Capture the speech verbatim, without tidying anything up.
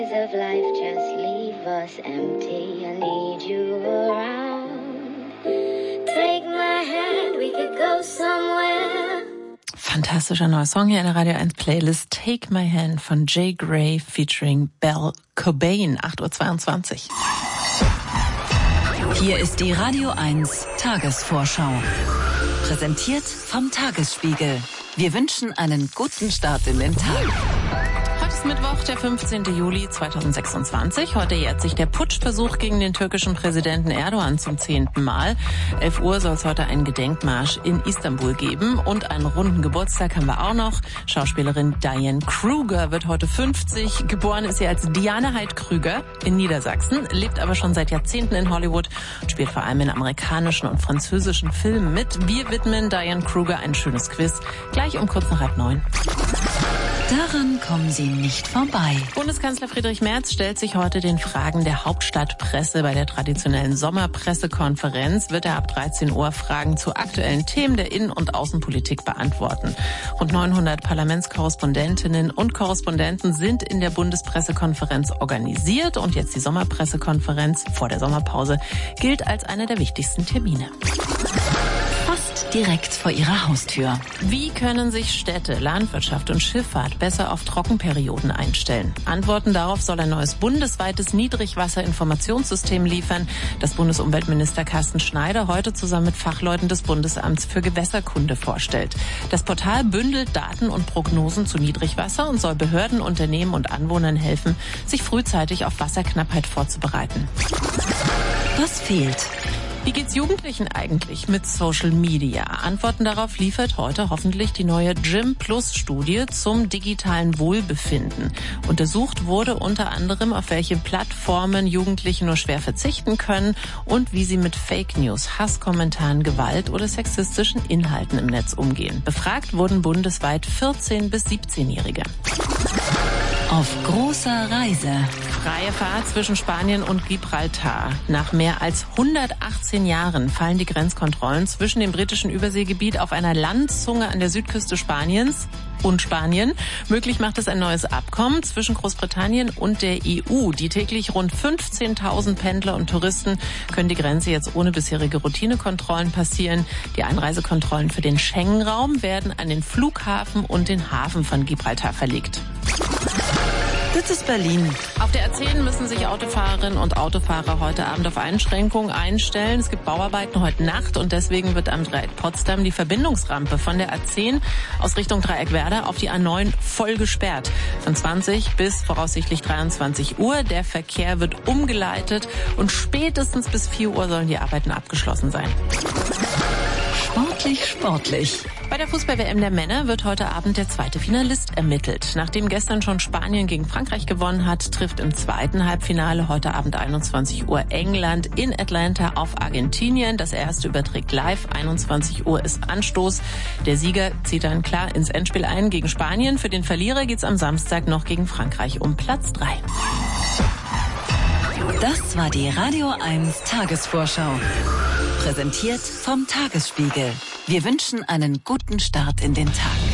Of life just leave us empty. I need you around. Take my hand, we could go somewhere. Fantastischer neuer Song hier in der Radio eins Playlist. Take My Hand von Jay Gray featuring Belle Cobain. acht Uhr zweiundzwanzig. Hier ist die Radio eins Tagesvorschau. Präsentiert vom Tagesspiegel. Wir wünschen einen guten Start in den Tag. Heute ist Mittwoch, der fünfzehnten Juli zweitausendsechsundzwanzig. Heute jährt sich der Putschversuch gegen den türkischen Präsidenten Erdogan zum zehnten Mal. elf Uhr soll es heute einen Gedenkmarsch in Istanbul geben. Und einen runden Geburtstag haben wir auch noch. Schauspielerin Diane Kruger wird heute fünfzig. Geboren ist sie als Diane Heid-Krüger in Niedersachsen, lebt aber schon seit Jahrzehnten in Hollywood und spielt vor allem in amerikanischen und französischen Filmen mit. Wir widmen Diane Kruger ein schönes Quiz. Gleich um kurz nach halb neun. Daran kommen Sie nicht vorbei. Bundeskanzler Friedrich Merz stellt sich heute den Fragen der Hauptstadtpresse. Bei der traditionellen Sommerpressekonferenz wird er ab dreizehn Uhr Fragen zu aktuellen Themen der Innen- und Außenpolitik beantworten. Rund neunhundert Parlamentskorrespondentinnen und Korrespondenten sind in der Bundespressekonferenz organisiert. Und jetzt die Sommerpressekonferenz vor der Sommerpause gilt als einer der wichtigsten Termine. Fast direkt vor Ihrer Haustür. Wie können sich Städte, Landwirtschaft und Schifffahrt besser auf Trockenperioden einstellen? Antworten darauf soll ein neues bundesweites Niedrigwasserinformationssystem liefern, das Bundesumweltminister Carsten Schneider heute zusammen mit Fachleuten des Bundesamts für Gewässerkunde vorstellt. Das Portal bündelt Daten und Prognosen zu Niedrigwasser und soll Behörden, Unternehmen und Anwohnern helfen, sich frühzeitig auf Wasserknappheit vorzubereiten. Was fehlt? Wie geht's Jugendlichen eigentlich mit Social Media? Antworten darauf liefert heute hoffentlich die neue Gym Plus Studie zum digitalen Wohlbefinden. Untersucht wurde unter anderem, auf welche Plattformen Jugendliche nur schwer verzichten können und wie sie mit Fake News, Hasskommentaren, Gewalt oder sexistischen Inhalten im Netz umgehen. Befragt wurden bundesweit vierzehn- bis siebzehnjährige. Auf großer Reise. Freie Fahrt zwischen Spanien und Gibraltar. Nach mehr als hundertachtzehn Jahren fallen die Grenzkontrollen zwischen dem britischen Überseegebiet auf einer Landzunge an der Südküste Spaniens und Spanien. Möglich macht es ein neues Abkommen zwischen Großbritannien und der E U. Die täglich rund fünfzehntausend Pendler und Touristen können die Grenze jetzt ohne bisherige Routinekontrollen passieren. Die Einreisekontrollen für den Schengen-Raum werden an den Flughafen und den Hafen von Gibraltar verlegt. Das ist Berlin. Auf der A zehn müssen sich Autofahrerinnen und Autofahrer heute Abend auf Einschränkungen einstellen. Es gibt Bauarbeiten heute Nacht und deswegen wird am Dreieck Potsdam die Verbindungsrampe von der A zehn aus Richtung Dreieck Werder auf die A neun voll gesperrt. Von zwanzig bis voraussichtlich dreiundzwanzig Uhr. Der Verkehr wird umgeleitet und spätestens bis vier Uhr sollen die Arbeiten abgeschlossen sein. Sportlich, sportlich. Bei der Fußball-W M der Männer wird heute Abend der zweite Finalist ermittelt. Nachdem gestern schon Spanien gegen Frankreich gewonnen hat, trifft im zweiten Halbfinale heute Abend einundzwanzig Uhr England in Atlanta auf Argentinien. Das erste überträgt live. einundzwanzig Uhr ist Anstoß. Der Sieger zieht dann klar ins Endspiel ein gegen Spanien. Für den Verlierer geht's am Samstag noch gegen Frankreich um Platz drei. Das war die Radio eins Tagesvorschau. Präsentiert vom Tagesspiegel. Wir wünschen einen guten Start in den Tag.